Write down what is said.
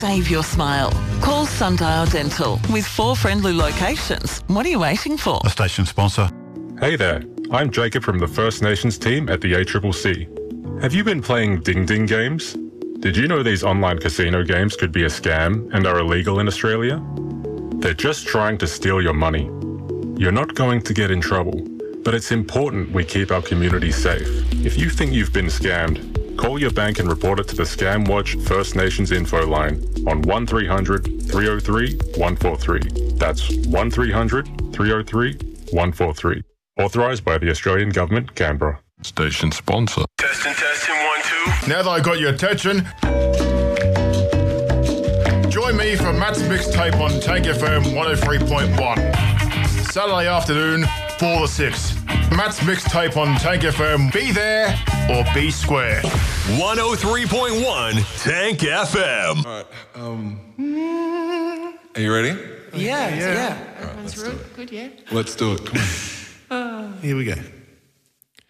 Save your smile. Call Sundial Dental with 4 friendly locations. What are you waiting for? A station sponsor. Hey there, I'm Jacob from the First Nations team at the ACCC. Have you been playing Ding Ding games? Did you know these online casino games could be a scam and are illegal in Australia? They're just trying to steal your money. You're not going to get in trouble, but it's important we keep our community safe. If you think you've been scammed, call your bank and report it to the Scam Watch First Nations info line on 1300 303 143. That's 1300 303 143. Authorised by the Australian Government, Canberra. Station sponsor. Testing, 1, 2. Now that I got your attention, join me for Matt's mixtape on Tank FM 103.1. Saturday afternoon, 4 to 6. Matt's mixtape on Tank FM. Be there or be square. 103.1 Tank FM. All right. Are you ready? Yeah. All right, Everyone's real good, yeah. Let's do it. Come on. Here we go.